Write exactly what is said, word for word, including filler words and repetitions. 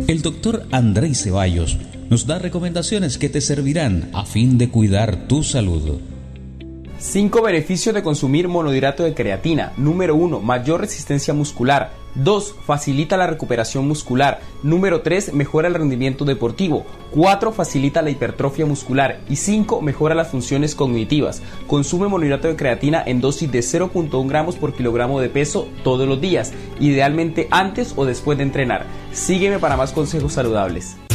El doctor Andrei Ceballos nos da recomendaciones que te servirán a fin de cuidar tu salud. cinco beneficios de consumir monohidrato de creatina. Número uno. Mayor resistencia muscular. dos. Facilita la recuperación muscular. Número tres. Mejora el rendimiento deportivo. cuatro. Facilita la hipertrofia muscular. Y cinco. Mejora las funciones cognitivas. Consume monohidrato de creatina en dosis de cero punto uno gramos por kilogramo de peso todos los días, idealmente antes o después de entrenar. Sígueme para más consejos saludables.